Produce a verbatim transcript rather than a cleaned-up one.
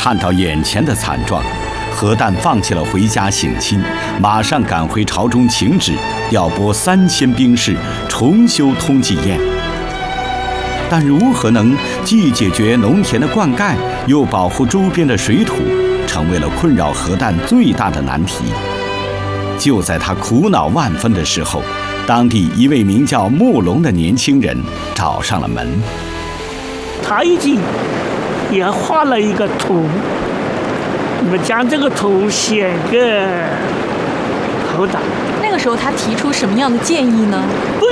看到眼前的惨状，何旦放弃了回家省亲，马上赶回朝中请旨，调拨三千兵士重修通济堰。但如何能既解决农田的灌溉，又保护周边的水土，成为了困扰何旦最大的难题。就在他苦恼万分的时候，当地一位名叫慕龙的年轻人找上了门。 他已经也画了一个图，你们将这个图献给侯党。 那个时候他提出什么样的建议呢？ 不